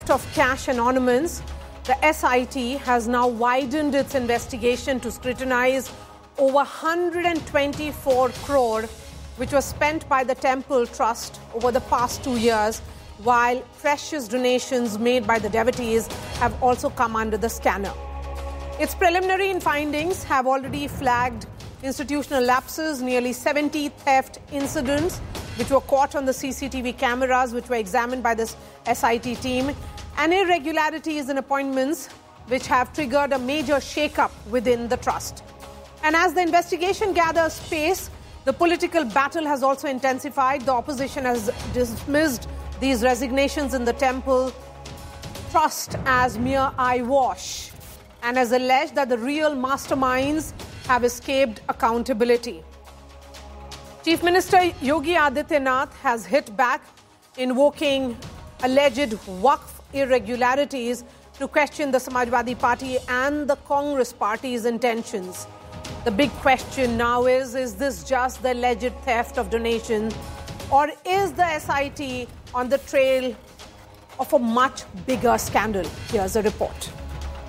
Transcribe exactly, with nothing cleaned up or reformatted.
of cash and ornaments, the S I T has now widened its investigation to scrutinize over one hundred twenty-four crore which was spent by the Temple Trust over the past two years, while precious donations made by the devotees have also come under the scanner. Its preliminary findings have already flagged institutional lapses, nearly seventy theft incidents which were caught on the C C T V cameras which were examined by this S I T team, and irregularities in appointments which have triggered a major shake-up within the trust. And as the investigation gathers pace, the political battle has also intensified. The opposition has dismissed these resignations in the Temple Trust as mere eyewash and has alleged that the real masterminds have escaped accountability. Chief Minister Yogi Adityanath has hit back, invoking alleged Waqf irregularities to question the Samajwadi Party and the Congress Party's intentions. The big question now is, is this just the alleged theft of donations, or is the S I T on the trail of a much bigger scandal? Here's a report.